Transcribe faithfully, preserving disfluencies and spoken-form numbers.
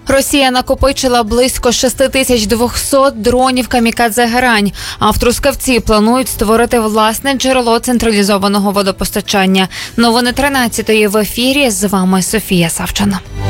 Росія накопичила близько шість тисяч двісті дронів камікадзе «Герань», а в Трускавці планують створити власне джерело централізованого водопостачання. Новини тринадцятої в ефірі. З вами Софія Савчина.